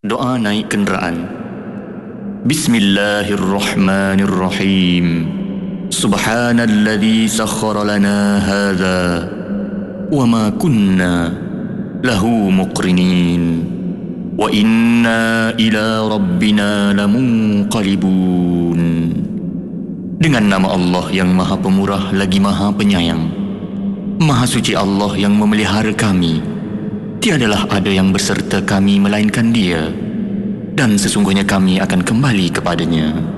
Doa naik kenderaan. Bismillahirrahmanirrahim. Subhanalladzi sakhkhara lana hadza wa ma kunna lahu muqrinin wa inna ila rabbina lamunqalibun. Dengan nama Allah yang Maha Pemurah lagi Maha Penyayang. Maha suci Allah yang memelihara kami. Tiadalah ada yang berserta kami melainkan Dia, dan sesungguhnya kami akan kembali kepadanya.